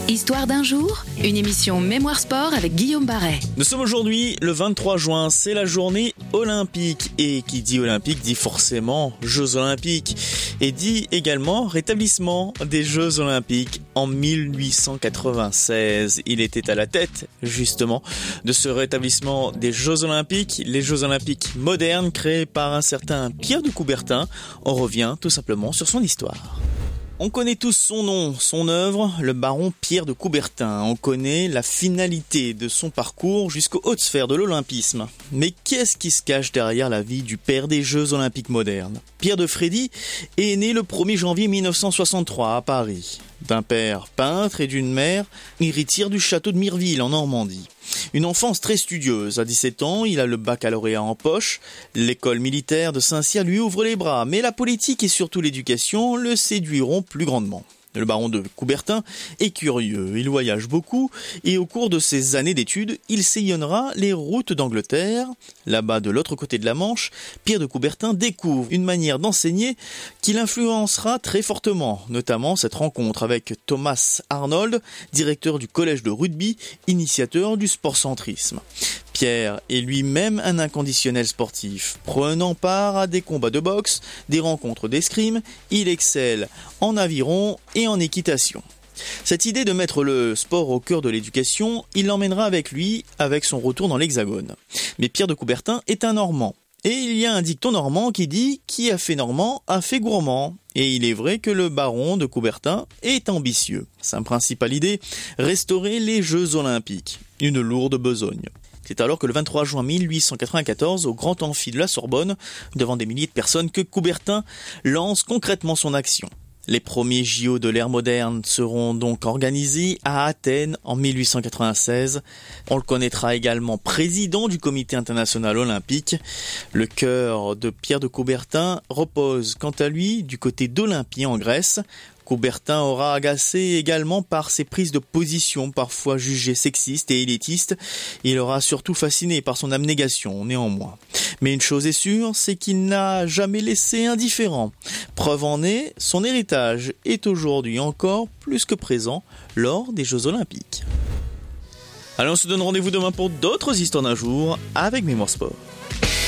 Histoire d'un jour, une émission Mémoire Sport avec Guillaume Barret. Nous sommes aujourd'hui le 23 juin, c'est la journée olympique. Et qui dit olympique dit forcément Jeux olympiques. Et dit également rétablissement des Jeux olympiques en 1896. Il était à la tête, justement, de ce rétablissement des Jeux olympiques. Les Jeux olympiques modernes créés par un certain Pierre de Coubertin. On revient tout simplement sur son histoire. On connaît tous son nom, son œuvre, le baron Pierre de Coubertin. On connaît la finalité de son parcours jusqu'aux hautes sphères de l'olympisme. Mais qu'est-ce qui se cache derrière la vie du père des Jeux olympiques modernes ? Pierre de Frédy est né le 1er janvier 1963 à Paris, d'un père peintre et d'une mère héritière du château de Mireville en Normandie. Une enfance très studieuse. À 17 ans, il a le baccalauréat en poche. L'école militaire de Saint-Cyr lui ouvre les bras, mais la politique et surtout l'éducation le séduiront plus grandement. Le baron de Coubertin est curieux, il voyage beaucoup et au cours de ses années d'études, il sillonnera les routes d'Angleterre. Là-bas, de l'autre côté de la Manche, Pierre de Coubertin découvre une manière d'enseigner qui l'influencera très fortement, notamment cette rencontre avec Thomas Arnold, directeur du collège de rugby, initiateur du sport-centrisme. Pierre est lui-même un inconditionnel sportif. Prenant part à des combats de boxe, des rencontres d'escrime, il excelle en aviron et en équitation. Cette idée de mettre le sport au cœur de l'éducation, il l'emmènera avec lui avec son retour dans l'Hexagone. Mais Pierre de Coubertin est un Normand. Et il y a un dicton normand qui dit « Qui a fait normand a fait gourmand ». Et il est vrai que le baron de Coubertin est ambitieux. Sa principale idée, restaurer les Jeux olympiques. Une lourde besogne. C'est alors que le 23 juin 1894, au Grand Amphi de la Sorbonne, devant des milliers de personnes, que Coubertin lance concrètement son action. Les premiers JO de l'ère moderne seront donc organisés à Athènes en 1896. On le connaîtra également président du Comité international olympique. Le cœur de Pierre de Coubertin repose quant à lui du côté d'Olympie en Grèce. Coubertin aura agacé également par ses prises de position parfois jugées sexistes et élitistes. Il aura surtout fasciné par son abnégation néanmoins. Mais une chose est sûre, c'est qu'il n'a jamais laissé indifférent. Preuve en est, son héritage est aujourd'hui encore plus que présent lors des Jeux olympiques. Allez, on se donne rendez-vous demain pour d'autres histoires d'un jour avec Mémoire Sport.